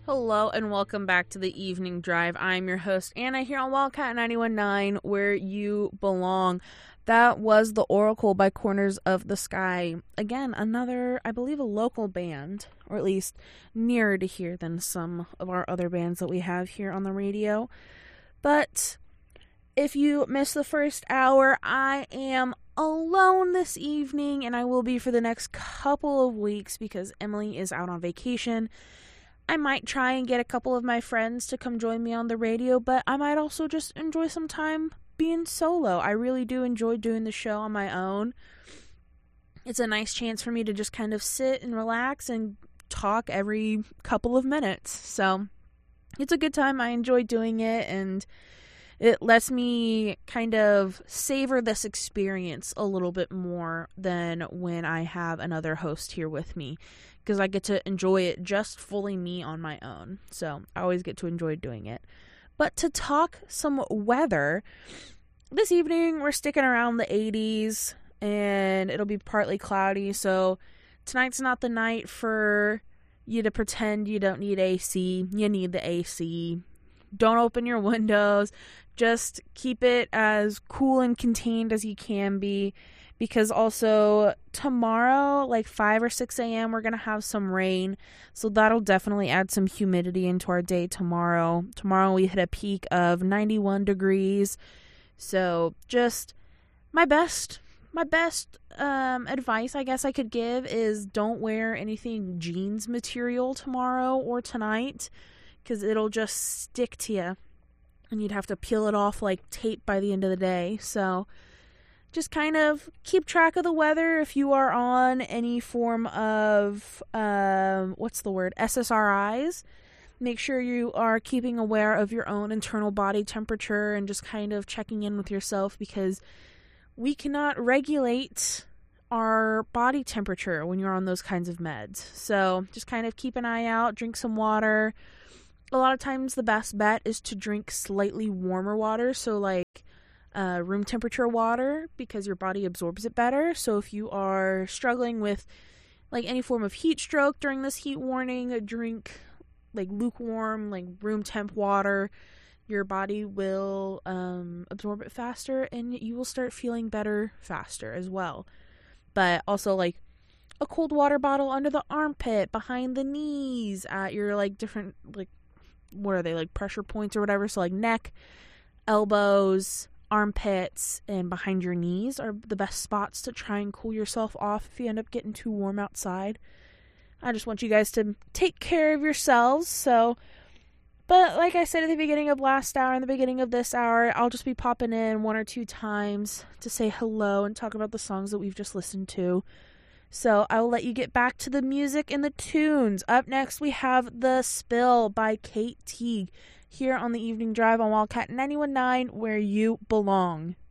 Hello and welcome back to the Evening Drive. I'm your host Anna here on Wildcat 91.9, where you belong. That was The Oracle by Corners of the Sky. Again, another, I believe, a local band, or at least nearer to here than some of our other bands that we have here on the radio. But if you missed the first hour, I am alone this evening, and I will be for the next couple of weeks because Emily is out on vacation. I might try and get a couple of my friends to come join me on the radio, but I might also just enjoy some time being solo. I really do enjoy doing the show on my own. It's a nice chance for me to just kind of sit and relax and talk every couple of minutes. So it's a good time. I enjoy doing it, and it lets me kind of savor this experience a little bit more than when I have another host here with me, because I get to enjoy it just fully me on my own. So I always get to enjoy doing it. But to talk some weather, this evening we're sticking around the 80s, and it'll be partly cloudy. So tonight's not the night for you to pretend you don't need AC. You need the AC. Don't open your windows. Just keep it as cool and contained as you can be, because also tomorrow, like 5 or 6 a.m., we're going to have some rain, so that'll definitely add some humidity into our day tomorrow. Tomorrow we hit a peak of 91 degrees, so just my best advice I guess I could give is don't wear anything jeans material tomorrow or tonight, because it'll just stick to you, and you'd have to peel it off like tape by the end of the day. So just kind of keep track of the weather. If you are on any form of, SSRIs, make sure you are keeping aware of your own internal body temperature and just kind of checking in with yourself, because we cannot regulate our body temperature when you're on those kinds of meds. So just kind of keep an eye out, drink some water. A lot of times the best bet is to drink slightly warmer water, so like room temperature water, because your body absorbs it better. So if you are struggling with like any form of heat stroke during this heat warning, drink like lukewarm, like room temp water. Your body will absorb it faster, and you will start feeling better faster as well. But also like a cold water bottle under the armpit, behind the knees, at your like different like, what are they, like pressure points or whatever, so like neck, elbows, armpits, and behind your knees are the best spots to try and cool yourself off if you end up getting too warm outside. I just want you guys to take care of yourselves. But like I said at the beginning of last hour and the beginning of this hour, I'll just be popping in 1 or 2 times to say hello and talk about the songs that we've just listened to. So I will let you get back to the music and the tunes. Up next, we have The Spill by Kate Teague here on the Evening Drive on Wildcat 91.9, where you belong.